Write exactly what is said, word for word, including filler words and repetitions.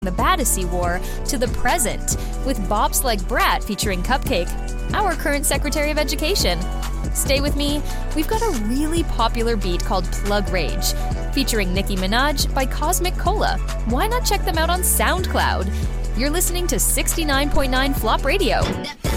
the Battersea War to the present, with Bob's Like Brat featuring Cupcake, our current Secretary of Education. Stay with me, we've got a really popular beat called Plug Rage, featuring Nicki Minaj by Cosmic Cola. Why not check them out on SoundCloud? You're listening to sixty-nine point nine Flop Radio.